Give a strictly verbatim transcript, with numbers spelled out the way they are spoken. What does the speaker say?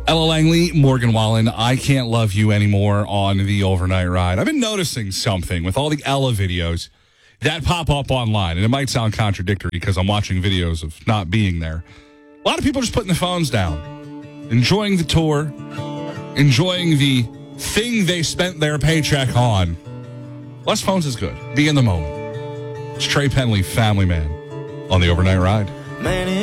Ella Langley, Morgan Wallen, I Can't Love You Anymore on the overnight ride. I've been noticing something with all the Ella videos that pop up online, and it might sound contradictory because I'm watching videos of not being there. A lot of people just putting the phones down, enjoying the tour, enjoying the thing they spent their paycheck on. Less phones is good. Be in the moment. It's Trey Penley, Family Man, on the overnight ride. Man,